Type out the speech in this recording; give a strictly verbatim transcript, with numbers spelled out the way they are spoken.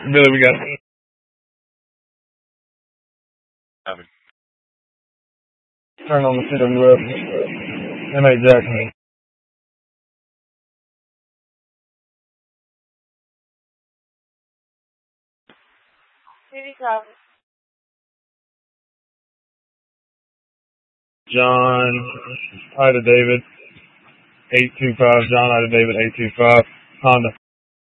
Billy, we got turn on the C W F. M eight Jackson. John, Ida David, eight two five. John, Ida David, eight two five. Honda.